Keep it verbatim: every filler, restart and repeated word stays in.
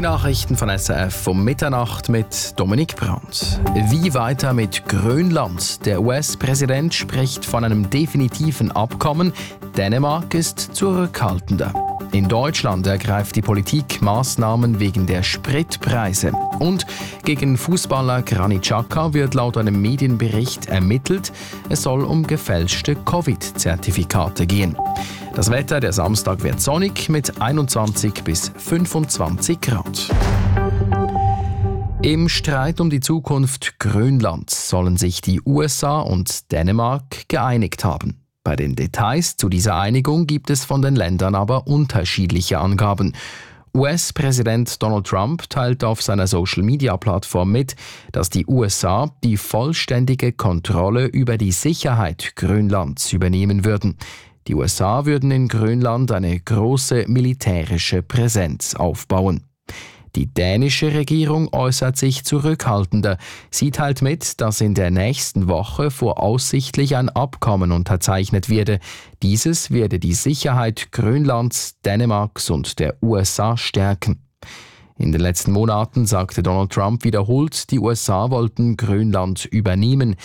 Die Nachrichten von S R F um Mitternacht mit Dominik Brandt. Wie weiter mit Grönland? Der U S-Präsident spricht von einem definitiven Abkommen. Dänemark ist zurückhaltender. In Deutschland ergreift die Politik Maßnahmen wegen der Spritpreise. Und gegen Fußballer Granit Xhaka wird laut einem Medienbericht ermittelt. Es soll um gefälschte Covid-Zertifikate gehen. Das Wetter, der Samstag wird sonnig mit einundzwanzig bis fünfundzwanzig Grad. Im Streit um die Zukunft Grönlands sollen sich die U S A und Dänemark geeinigt haben. Bei den Details zu dieser Einigung gibt es von den Ländern aber unterschiedliche Angaben. U S-Präsident Donald Trump teilt auf seiner Social-Media-Plattform mit, dass die U S A die vollständige Kontrolle über die Sicherheit Grönlands übernehmen würden. Die U S A würden in Grönland eine große militärische Präsenz aufbauen. Die dänische Regierung äußert sich zurückhaltender. Sie teilt mit, dass in der nächsten Woche voraussichtlich ein Abkommen unterzeichnet werde. Dieses werde die Sicherheit Grönlands, Dänemarks und der U S A stärken. In den letzten Monaten sagte Donald Trump wiederholt, die U S A wollten Grönland übernehmen.